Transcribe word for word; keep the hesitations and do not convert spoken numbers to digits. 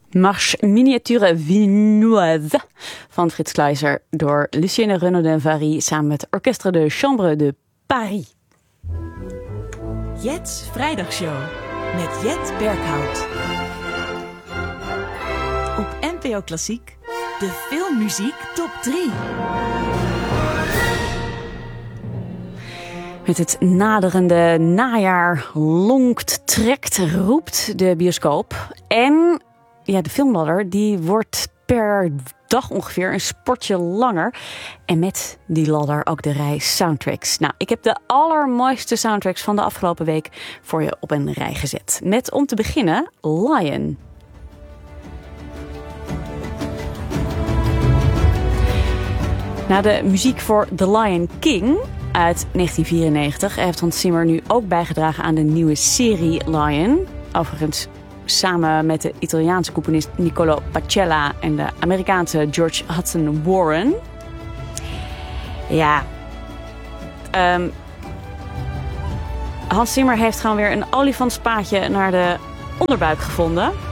Marche miniature Vinoise van Frits Kleiser door Lucienne Renaudin-Vary samen met Orchestre de Chambre de Paris. Jet's Vrijdagshow met Jet Berghout. Op N P O Klassiek, de filmmuziek top drie. Met het naderende najaar lonkt, trekt, roept de bioscoop. En ja, de filmladder die wordt per dag ongeveer een sportje langer. En met die ladder ook de rij soundtracks. Nou, ik heb de allermooiste soundtracks van de afgelopen week voor je op een rij gezet. Met om te beginnen Lion. Na de muziek voor The Lion King uit negentien vierennegentig heeft Hans Zimmer nu ook bijgedragen aan de nieuwe serie Lion. Overigens samen met de Italiaanse componist Niccolo Pacella en de Amerikaanse George Hudson Warren. Ja, um, Hans Zimmer heeft gewoon weer een olifantspaadje naar de onderbuik gevonden.